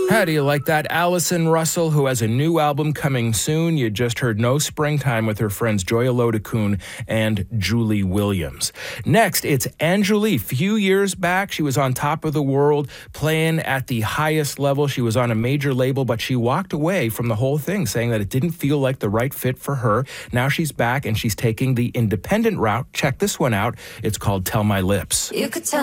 How do you like that? Allison Russell, who has a new album coming soon. You just heard No Springtime with her friends Joya Lodakun and Julie Williams. Next, it's Anjali. A few years back, she was on top of the world, playing at the highest level. She was on a major label, but she walked away from the whole thing, saying that it didn't feel like the right fit for her. Now she's back and she's taking the independent route. Check this one out. It's called Tell My Lips. You could tell